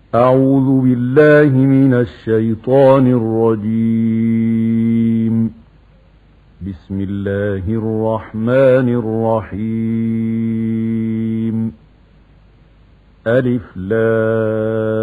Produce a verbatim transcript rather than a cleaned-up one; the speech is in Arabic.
أعوذ بالله من الشيطان الرجيم. بسم الله الرحمن الرحيم. ألف لام